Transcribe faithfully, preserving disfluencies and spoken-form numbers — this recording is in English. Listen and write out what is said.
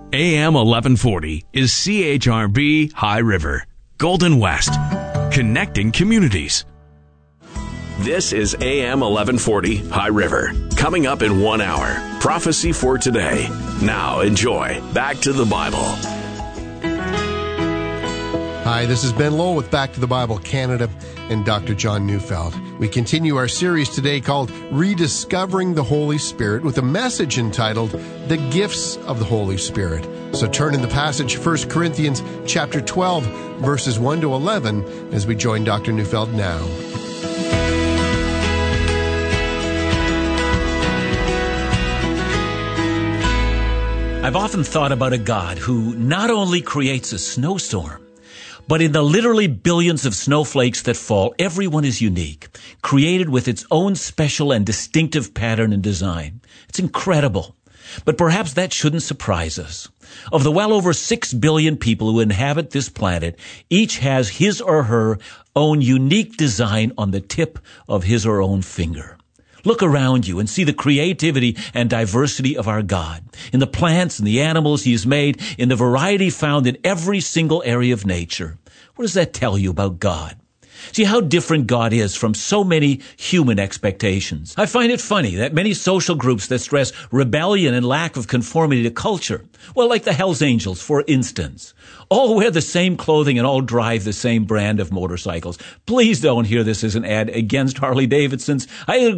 A M eleven forty is C H R B High River, Golden West, connecting communities. This is A M eleven forty High River. Coming up in one hour, Prophecy for Today. Now enjoy Back to the Bible. Hi, this is Ben Lowell with Back to the Bible Canada and Doctor John Neufeld. We continue our series today called Rediscovering the Holy Spirit with a message entitled The Gifts of the Holy Spirit. So turn in the passage First Corinthians chapter twelve, verses one to eleven as we join Doctor Neufeld now. I've often thought about a God who not only creates a snowstorm, but in the literally billions of snowflakes that fall, everyone is unique, created with its own special and distinctive pattern and design. It's incredible. But perhaps that shouldn't surprise us. Of the well over six billion people who inhabit this planet, each has his or her own unique design on the tip of his or her own finger. Look around you and see the creativity and diversity of our God. In the plants and the animals He has made, in the variety found in every single area of nature. What does that tell you about God? See how different God is from so many human expectations. I find it funny that many social groups that stress rebellion and lack of conformity to culture, well, like the Hells Angels, for instance, all wear the same clothing and all drive the same brand of motorcycles. Please don't hear this as an ad against Harley Davidsons. I